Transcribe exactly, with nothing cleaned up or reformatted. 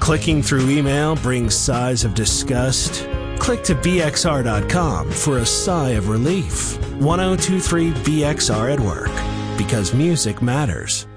Clicking through email brings sighs of disgust? Click to B X R dot com for a sigh of relief. ten twenty-three B X R at work, because music matters.